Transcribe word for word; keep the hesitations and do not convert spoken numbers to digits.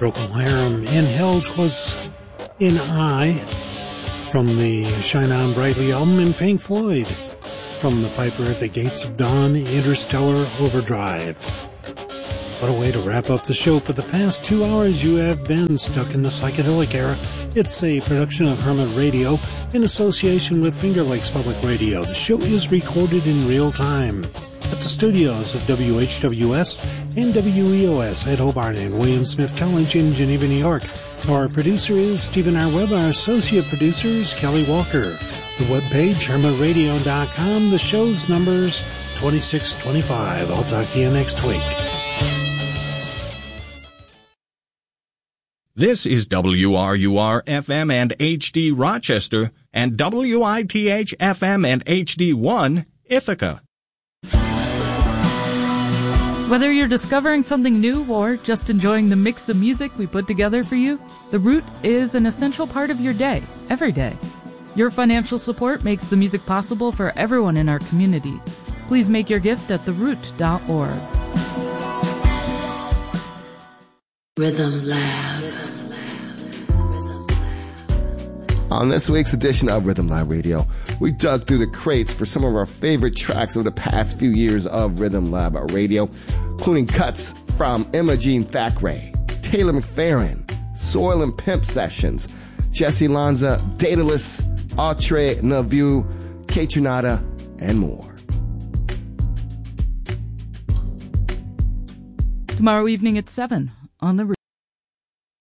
Procol Harum in Hell 'Twas in I from the Shine On Brightly album, and Pink Floyd from the Piper at the Gates of Dawn, Interstellar Overdrive. What a way to wrap up the show. For the past two hours you have been stuck in the psychedelic era. It's a production of Hermit Radio in association with Finger Lakes Public Radio. The show is recorded in real time at the studios of W H W S and W E O S at Hobart and William Smith College in Geneva, New York. Our producer is Stephen R. Webb. Our associate producer is Kelly Walker. The webpage, hermit radio dot com. The show's number's twenty-six twenty-five. I'll talk to you next week. This is W R U R F M and H D Rochester and W I T H F M and H D one Ithaca. Whether you're discovering something new or just enjoying the mix of music we put together for you, The Root is an essential part of your day, every day. Your financial support makes the music possible for everyone in our community. Please make your gift at the root dot org. Rhythm Lab. On this week's edition of Rhythm Lab Radio, we dug through the crates for some of our favorite tracks of the past few years of Rhythm Lab Radio, including cuts from Imogene Thackeray, Taylor McFerrin, Soil and Pimp Sessions, Jesse Lanza, Daedalus, Autre Navu, Kaytranada, and more. Tomorrow evening at seven on The Root.